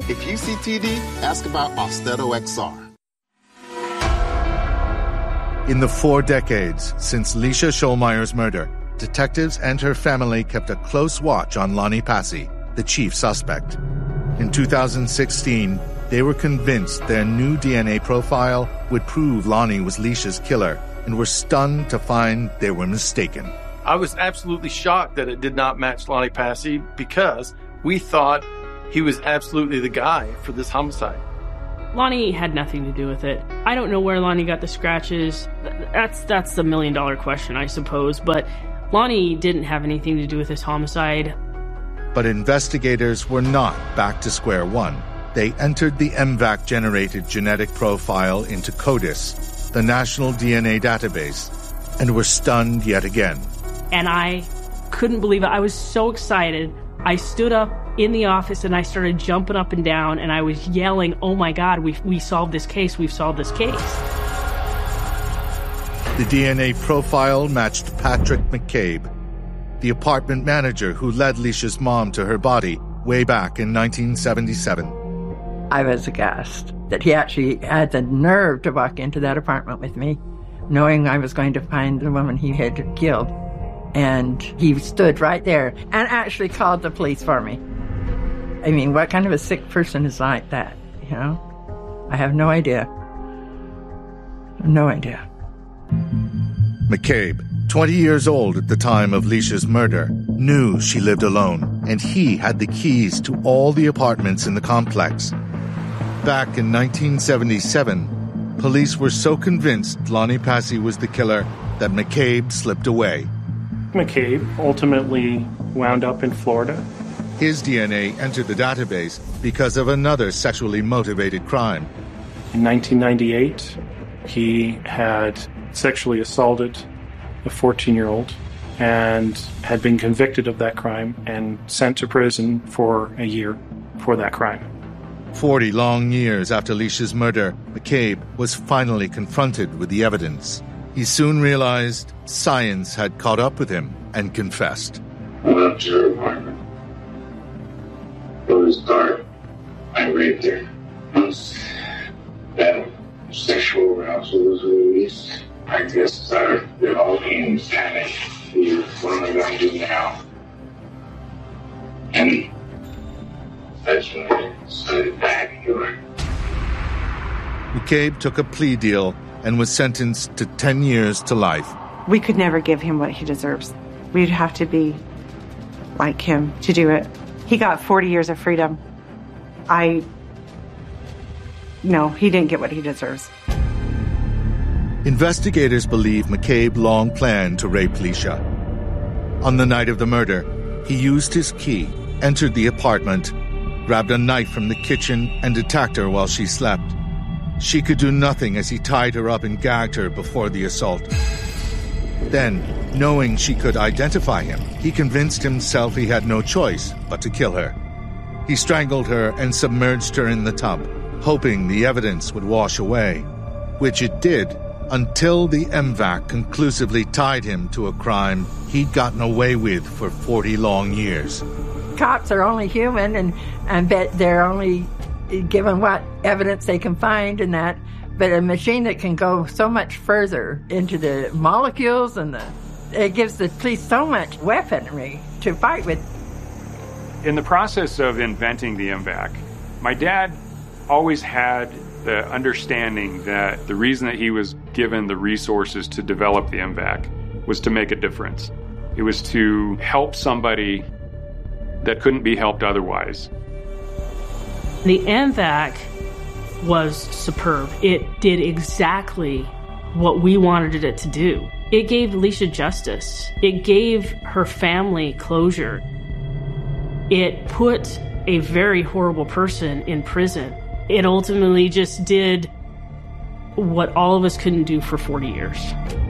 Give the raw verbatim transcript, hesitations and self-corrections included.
If you see T D, ask about Austedo X R. In the four decades since Leisha Scholmeyer's murder, detectives and her family kept a close watch on Lonnie Passy, the chief suspect. In two thousand sixteen, they were convinced their new D N A profile would prove Lonnie was Leisha's killer and were stunned to find they were mistaken. I was absolutely shocked that it did not match Lonnie Passy because we thought he was absolutely the guy for this homicide. Lonnie had nothing to do with it. I don't know where Lonnie got the scratches. That's that's the million dollar question, I suppose. But Lonnie didn't have anything to do with this homicide. But investigators were not back to square one. They entered the M V A C-generated genetic profile into CODIS, the National D N A Database, and were stunned yet again. And I couldn't believe it. I was so excited. I stood up in the office and I started jumping up and down and I was yelling, "Oh my God, we we solved this case, we've solved this case." The D N A profile matched Patrick McCabe, the apartment manager who led Leisha's mom to her body way back in nineteen seventy-seven. I was aghast that he actually had the nerve to walk into that apartment with me, knowing I was going to find the woman he had killed. And he stood right there and actually called the police for me. I mean, what kind of a sick person is like that, you know? I have no idea. No idea. McCabe, twenty years old at the time of Leisha's murder, knew she lived alone, and he had the keys to all the apartments in the complex. Back in nineteen seventy-seven, police were so convinced Lonnie Passy was the killer that McCabe slipped away. McCabe ultimately wound up in Florida. His D N A entered the database because of another sexually motivated crime. In nineteen ninety-eight, he had sexually assaulted a fourteen-year-old and had been convicted of that crime and sent to prison for a year for that crime. Forty long years after Leisha's murder, McCabe was finally confronted with the evidence. He soon realized science had caught up with him and confessed. I went up to her apartment. It was dark. I raped her. Once that sexual arousal was released, I guess I developed in panic. What am I going to do now? And that's when I decided back to her. McCabe took a plea deal and was sentenced to ten years to life. We could never give him what he deserves. We'd have to be like him to do it. He got forty years of freedom. I... No, he didn't get what he deserves. Investigators believe McCabe long planned to rape Leisha. On the night of the murder, he used his key, entered the apartment, grabbed a knife from the kitchen, and attacked her while she slept. She could do nothing as he tied her up and gagged her before the assault. Then, knowing she could identify him, he convinced himself he had no choice but to kill her. He strangled her and submerged her in the tub, hoping the evidence would wash away, which it did, until the M V A C conclusively tied him to a crime he'd gotten away with for forty long years. Cops are only human, and, and bet they're only given what evidence they can find and that, but a machine that can go so much further into the molecules and the, it gives the police so much weaponry to fight with. In the process of inventing the M V A C, my dad always had the understanding that the reason that he was given the resources to develop the M V A C was to make a difference. It was to help somebody that couldn't be helped otherwise. The M V A C was superb. It did exactly what we wanted it to do. It gave Leisha justice. It gave her family closure. It put a very horrible person in prison. It ultimately just did what all of us couldn't do for forty years.